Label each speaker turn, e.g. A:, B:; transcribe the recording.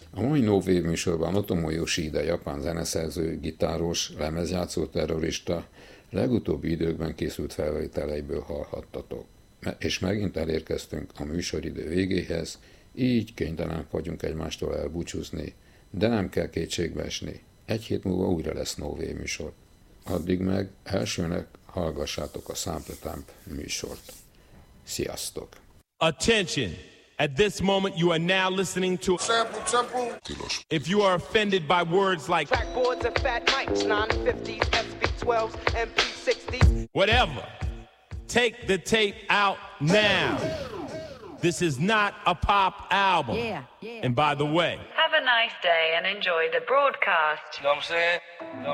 A: A mai No Wave műsorban Otomo Yoshida, japán zeneszerző, gitáros, lemezjátszó terrorista legutóbbi időkben készült felvételeiből hallhattatok. És megint elérkeztünk a műsoridő végéhez, így kénytelenek vagyunk egymástól elbúcsúzni, de nem kell kétségbe esni. Egy hét múlva újra lesz No Wave műsor. Addig meg elsőnek hallgassátok a Sample Temp műsort. Sziasztok!
B: Attention! At this moment, you are now listening to
C: Sample Temple.
B: If you are offended by words like
D: Trackboards and fat mics, 950s, SB12s, MP60s,
B: whatever, take the tape out now. This is not a pop album.
E: Yeah.
B: And by the way,
F: Have a nice day and enjoy the broadcast.
C: You know what I'm saying?